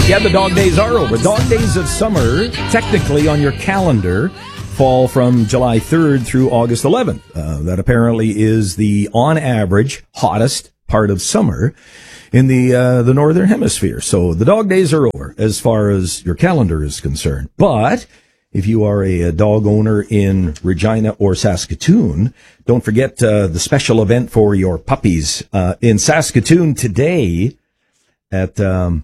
Yeah, the dog days are over. Dog days of summer, technically on your calendar, fall from July 3rd through August 11th. That apparently is the, on average, hottest part of summer in the Northern Hemisphere. So the dog days are over as far as your calendar is concerned. But if you are a dog owner in Regina or Saskatoon, don't forget the special event for your puppies. In Saskatoon today at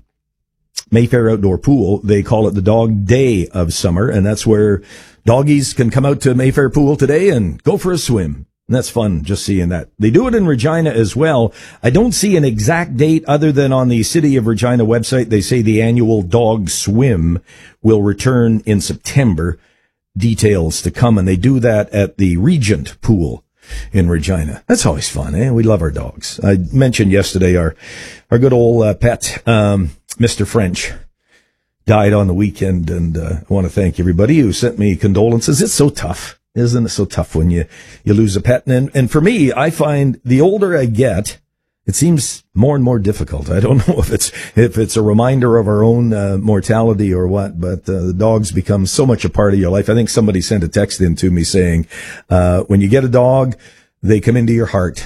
Mayfair Outdoor Pool, they call it the Dog Day of Summer, and that's where doggies can come out to Mayfair Pool today and go for a swim. And that's fun, just seeing that. They do it in Regina as well. I don't see an exact date other than on the City of Regina website. They say the annual dog swim will return in September. Details to come, and they do that at the Regent Pool in Regina. That's always fun, eh? We love our dogs. I mentioned yesterday our good old pet, Mr. French, died on the weekend, and I want to thank everybody who sent me condolences. It's so tough. Isn't it so tough when you lose a pet? And for me, I find the older I get, it seems more and more difficult. I don't know if it's a reminder of our own mortality or what, but the dogs become so much a part of your life. I think somebody sent a text in to me saying, when you get a dog, they come into your heart.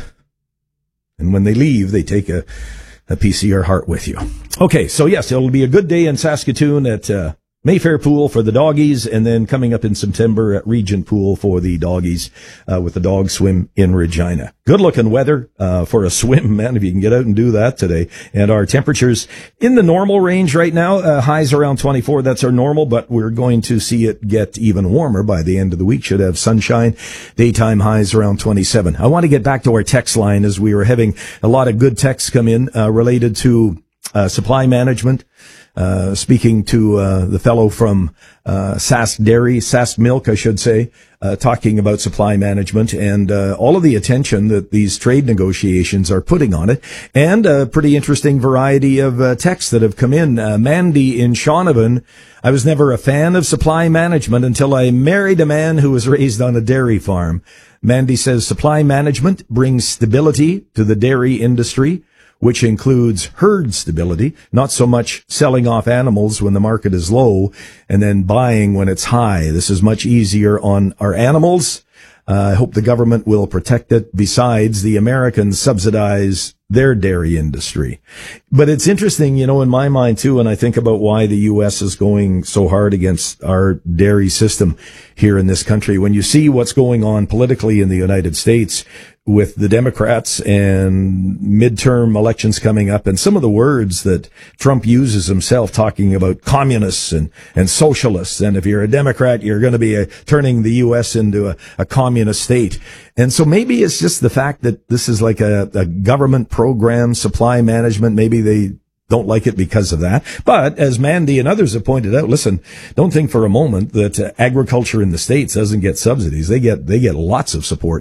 And when they leave, they take a piece of your heart with you. Okay, so yes, it'll be a good day in Saskatoon at Mayfair Pool for the doggies, and then coming up in September at Regent Pool for the doggies with the dog swim in Regina. Good looking weather for a swim, man, if you can get out and do that today. And our temperatures in the normal range right now, highs around 24. That's our normal, but we're going to see it get even warmer by the end of the week. Should have sunshine. Daytime highs around 27. I want to get back to our text line as we were having a lot of good texts come in related to supply management. Speaking to the fellow from Sask Dairy, Sask Milk, I should say, talking about supply management and all of the attention that these trade negotiations are putting on it, and a pretty interesting variety of texts that have come in. Mandy in Shaunavon, I was never a fan of supply management until I married a man who was raised on a dairy farm. Mandy says supply management brings stability to the dairy industry, which includes herd stability, not so much selling off animals when the market is low and then buying when it's high. This is much easier on our animals. I hope the government will protect it. Besides, the Americans subsidize their dairy industry. But it's interesting, in my mind too, when I think about why the U.S. is going so hard against our dairy system here in this country. When you see what's going on politically in the United States with the Democrats and midterm elections coming up, and some of the words that Trump uses himself, talking about communists and socialists, and if you're a Democrat, you're going to be turning the U.S. into a communist state. And so maybe it's just the fact that this is like a government program, supply management. Maybe they don't like it because of that. But as Mandy and others have pointed out, listen, don't think for a moment that agriculture in the States doesn't get subsidies. They get lots of support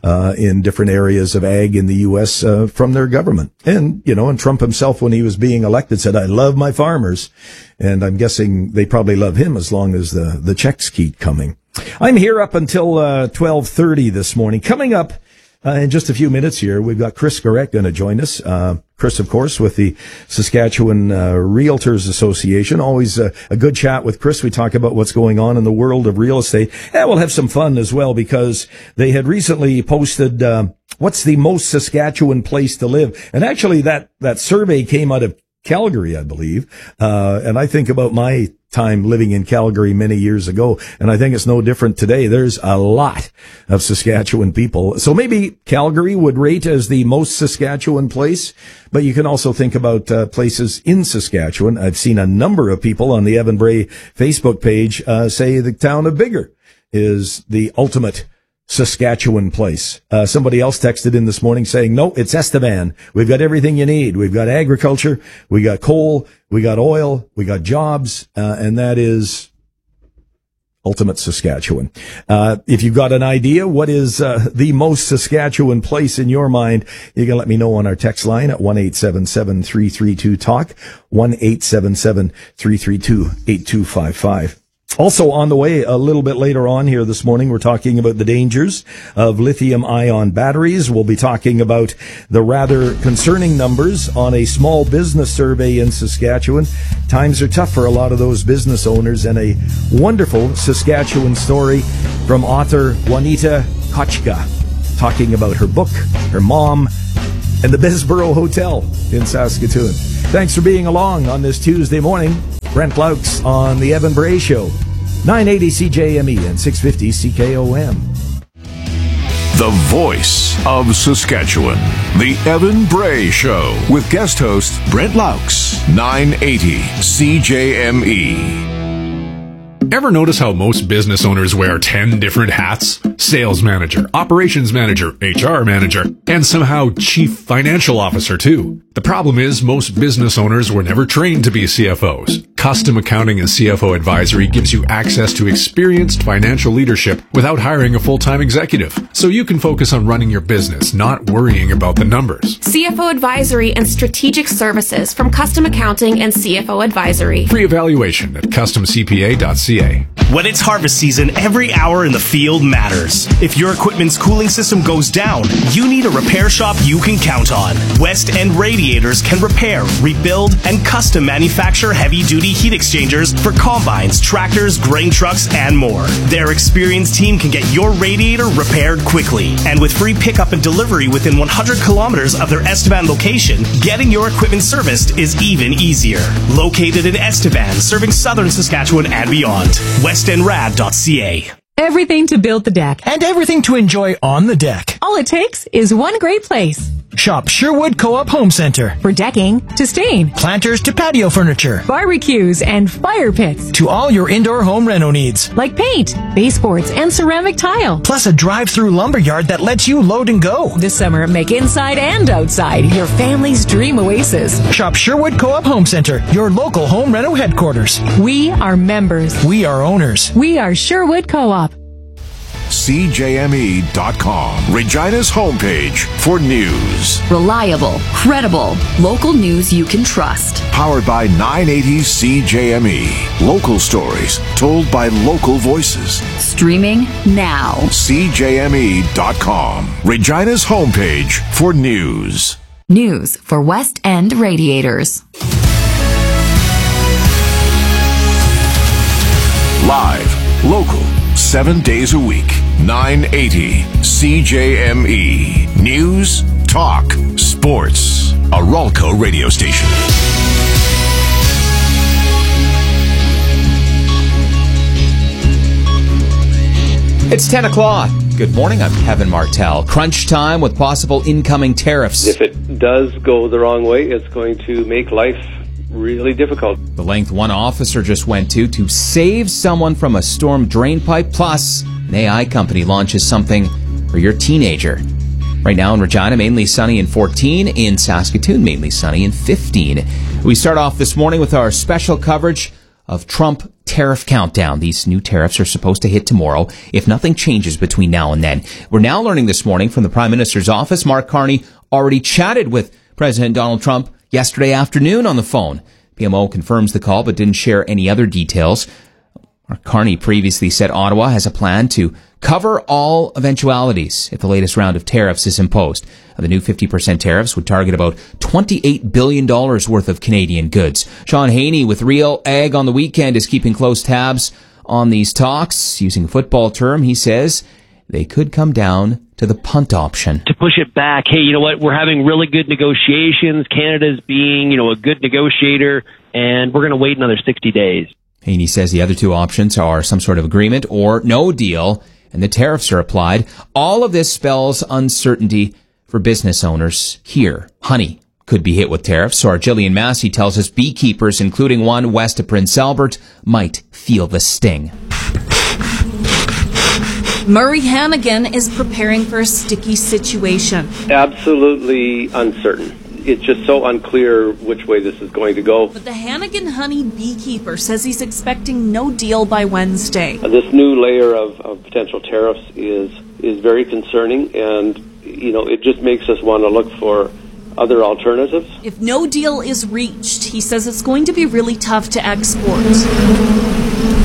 in different areas of ag in the U.S. From their government. And, and Trump himself, when he was being elected, said, I love my farmers. And I'm guessing they probably love him as long as the checks keep coming. I'm here up until 12:30 this morning. Coming up in just a few minutes here, we've got Chris Garrett going to join us. Chris, of course, with the Saskatchewan Realtors Association. Always a good chat with Chris. We talk about what's going on in the world of real estate. And we'll have some fun as well, because they had recently posted what's the most Saskatchewan place to live. And actually that survey came out of Calgary, I believe. And I think about my time living in Calgary many years ago, and I think it's no different today. There's a lot of Saskatchewan people. So maybe Calgary would rate as the most Saskatchewan place, but you can also think about places in Saskatchewan. I've seen a number of people on the Evan Bray Facebook page say the town of Biggar is the ultimate Saskatchewan place. Somebody else texted in this morning saying, no, it's Estevan. We've got everything you need. We've got agriculture, we got coal, we got oil, we got jobs, and that is ultimate Saskatchewan. If you've got an idea, what is the most Saskatchewan place in your mind, you can let me know on our text line at 1-877-332-TALK, 1-877-332-8255. Also on the way a little bit later on here this morning, we're talking about the dangers of lithium-ion batteries. We'll be talking about the rather concerning numbers on a small business survey in Saskatchewan. Times are tough for a lot of those business owners, and a wonderful Saskatchewan story from author Juanita Kochka, talking about her book, her mom, and the Bessborough Hotel in Saskatoon. Thanks for being along on this Tuesday morning. Brent Laux on The Evan Bray Show, 980 CJME and 650 CKOM. The voice of Saskatchewan, The Evan Bray Show, with guest host Brent Laux, 980 CJME. Ever notice how most business owners wear 10 different hats? Sales manager, operations manager, HR manager, and somehow chief financial officer too. The problem is most business owners were never trained to be CFOs. Custom Accounting and CFO Advisory gives you access to experienced financial leadership without hiring a full-time executive. So you can focus on running your business, not worrying about the numbers. CFO Advisory and Strategic Services from Custom Accounting and CFO Advisory. Free evaluation at customcpa.ca. When it's harvest season, every hour in the field matters. If your equipment's cooling system goes down, you need a repair shop you can count on. West End Radiators can repair, rebuild, and custom manufacture heavy-duty heat exchangers for combines, tractors, grain trucks, and more. Their experienced team can get your radiator repaired quickly. And with free pickup and delivery within 100 kilometers of their Estevan location, getting your equipment serviced is even easier. Located in Estevan, serving southern Saskatchewan and beyond. westendrad.ca. Everything to build the deck. And everything to enjoy on the deck. All it takes is one great place. Shop Sherwood Co-op Home Center. For decking to stain, Planters to patio furniture, barbecues and fire pits, to all your indoor home reno needs, like paint, baseboards, and ceramic tile. Plus a drive-through lumberyard that lets you load and go. This summer, make inside and outside your family's dream oasis. Shop Sherwood Co-op Home Center, your local home reno headquarters. We are members. We are owners. We are Sherwood Co-op. CJME.com, Regina's homepage for news. Reliable, credible, local news you can trust. Powered by 980 CJME. Local stories told by local voices. Streaming now. CJME.com, Regina's homepage for news. News for West End Radiators. Live, local, 7 days a week. 980 CJME. News, talk, sports. A Ralco radio station. It's 10 o'clock. Good morning, I'm Kevin Martell. Crunch time with possible incoming tariffs. If it does go the wrong way, it's going to make life really difficult. The length one officer just went to save someone from a storm drain pipe, plus an AI company launches something for your teenager. Right now in Regina, mainly sunny in 14. In Saskatoon, mainly sunny in 15. We start off this morning with our special coverage of Trump tariff countdown. These new tariffs are supposed to hit tomorrow if nothing changes between now and then. We're now learning this morning from the Prime Minister's office. Mark Carney already chatted with President Donald Trump yesterday afternoon on the phone. PMO confirms the call but didn't share any other details. Mark Carney previously said Ottawa has a plan to cover all eventualities if the latest round of tariffs is imposed. The new 50% tariffs would target about $28 billion worth of Canadian goods. Sean Haney with Real Ag on the weekend is keeping close tabs on these talks. Using a football term, he says they could come down to the punt option. To push it back, hey, you know what, we're having really good negotiations. Canada's being, a good negotiator, and we're going to wait another 60 days. Haney says the other two options are some sort of agreement or no deal, and the tariffs are applied. All of this spells uncertainty for business owners here. Honey could be hit with tariffs, so our Jillian Massey tells us beekeepers, including one west of Prince Albert, might feel the sting. Murray Hannigan is preparing for a sticky situation. Absolutely uncertain. It's just so unclear which way this is going to go. But the Hannigan honey beekeeper says he's expecting no deal by Wednesday. This new layer of potential tariffs is very concerning, and it just makes us want to look for other alternatives. If no deal is reached, he says it's going to be really tough to export.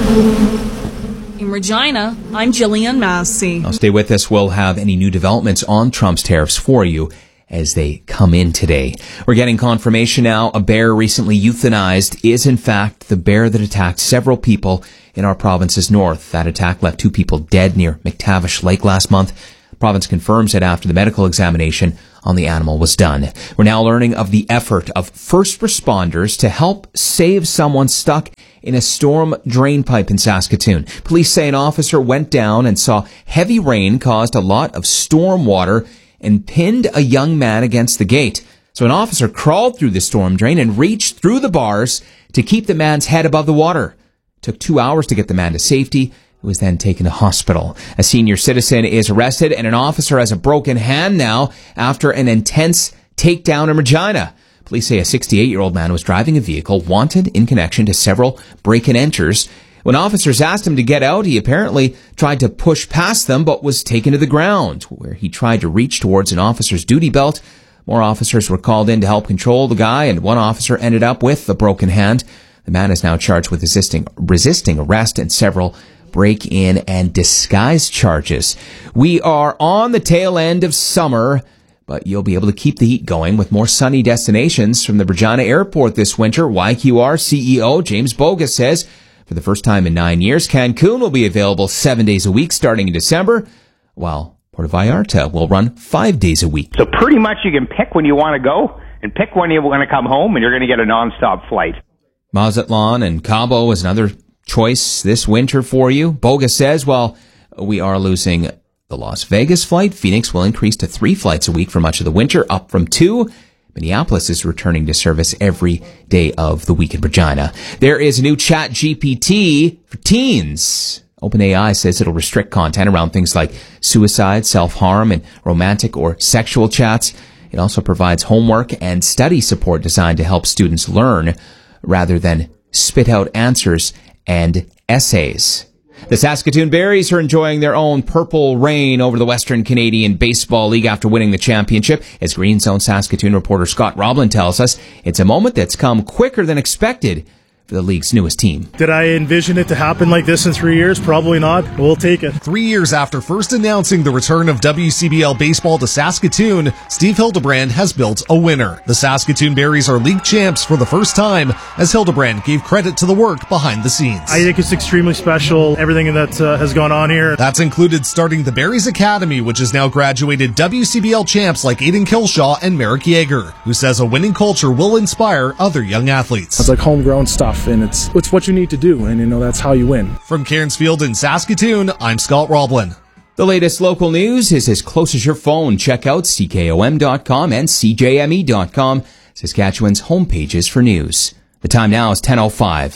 In Regina, I'm Jillian Massey. Now stay with us. We'll have any new developments on Trump's tariffs for you as they come in today. We're getting confirmation now. A bear recently euthanized is in fact the bear that attacked several people in our province's north. That attack left 2 people dead near McTavish Lake last month. The province confirms that after the medical examination on the animal was done. We're now learning of the effort of first responders to help save someone stuck in a storm drain pipe in Saskatoon. Police say an officer went down and saw heavy rain caused a lot of storm water and pinned a young man against the gate. So an officer crawled through the storm drain and reached through the bars to keep the man's head above the water. It took 2 hours to get the man to safety. He was then taken to hospital. A senior citizen is arrested and an officer has a broken hand now after an intense takedown in Regina. Police say a 68-year-old man was driving a vehicle wanted in connection to several break-and-enters. When officers asked him to get out, he apparently tried to push past them but was taken to the ground, where he tried to reach towards an officer's duty belt. More officers were called in to help control the guy, and one officer ended up with a broken hand. The man is now charged with resisting arrest and several break-in and disguise charges. We are on the tail end of summer, but you'll be able to keep the heat going with more sunny destinations from the Regina Airport this winter. YQR CEO James Bogus says for the first time in 9 years, Cancun will be available 7 days a week starting in December, while Puerto Vallarta will run 5 days a week. So pretty much you can pick when you want to go and pick when you want to come home, and you're going to get a nonstop flight. Mazatlan and Cabo is another choice this winter for you. Bogus says, well, we are losing the Las Vegas flight. Phoenix will increase to 3 flights a week for much of the winter, up from 2. Minneapolis is returning to service every day of the week in Regina. There is a new Chat GPT for teens. OpenAI says it'll restrict content around things like suicide, self-harm, and romantic or sexual chats. It also provides homework and study support designed to help students learn rather than spit out answers and essays. The Saskatoon Berries are enjoying their own purple rain over the Western Canadian Baseball League after winning the championship. As Green Zone Saskatoon reporter Scott Roblin tells us, it's a moment that's come quicker than expected for the league's newest team. Did I envision it to happen like this in 3 years? Probably not. We'll take it. 3 years after first announcing the return of WCBL baseball to Saskatoon, Steve Hildebrand has built a winner. The Saskatoon Berries are league champs for the first time, as Hildebrand gave credit to the work behind the scenes. I think it's extremely special, everything that has gone on here. That's included starting the Berries Academy, which has now graduated WCBL champs like Aiden Kilshaw and Merrick Yeager, who says a winning culture will inspire other young athletes. It's like homegrown stuff. And it's what you need to do, and that's how you win. From Cairnsfield in Saskatoon, I'm Scott Roblin. The latest local news is as close as your phone. Check out CKOM.com and CJME.com, Saskatchewan's homepages for news. The time now is 10:05.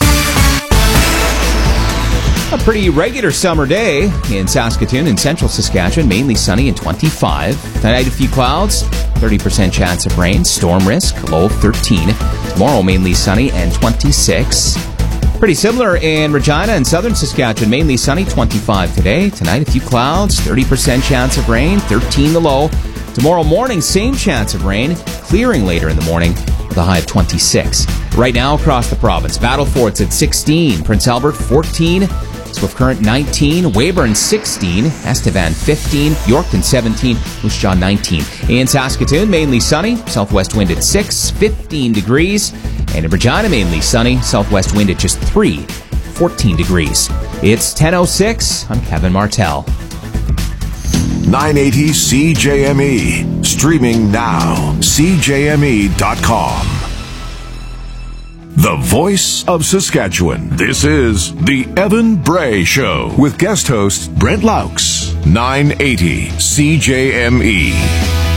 A pretty regular summer day in Saskatoon and central Saskatchewan, mainly sunny and 25. Tonight, a few clouds, 30% chance of rain, storm risk, low of 13. Tomorrow, mainly sunny and 26. Pretty similar in Regina and southern Saskatchewan, mainly sunny, 25 today. Tonight, a few clouds, 30% chance of rain, 13 the low. Tomorrow morning, same chance of rain, clearing later in the morning with a high of 26. Right now, across the province, Battle Fort's at 16, Prince Albert 14, Swift Current 19, Weyburn 16, Estevan 15, Yorkton 17, Moose Jaw 19. In Saskatoon, mainly sunny, southwest wind at 6, 15 degrees. And in Regina, mainly sunny, southwest wind at just 3, 14 degrees. It's 10:06. I'm Kevin Martell. 980 CJME. Streaming now. CJME.com. The voice of Saskatchewan. This is The Evan Bray Show with guest host Brent Laux. 980 CJME.